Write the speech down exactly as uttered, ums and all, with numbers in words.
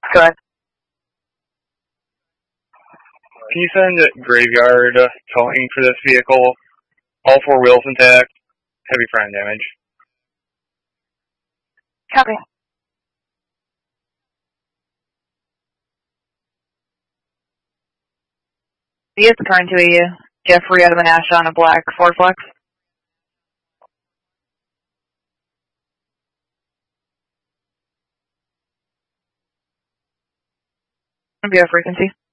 Go ahead. Can you send graveyard towing for this vehicle? All four wheels intact, heavy front damage. Copy. He is current to you. Jeffrey out of an Ash on a black four flex. Be a frequency.